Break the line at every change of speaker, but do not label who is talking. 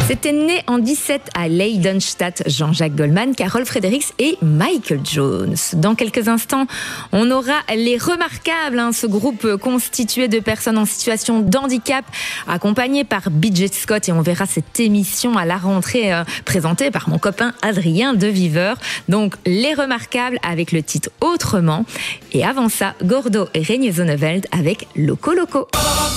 C'était né en 17 à Leidenstadt, Jean-Jacques Goldman, Carol Fredericks et Michael Jones. Dans quelques instants, on aura les Remarquables, ce groupe constitué de personnes en situation de handicap, accompagné par BJ Scott, et on verra cette émission à la rentrée présentée par mon copain Adrien de Viveur. Donc les Remarquables avec le titre Autrement, et avant ça, Gordo et René Zonneveld avec Loco Loco.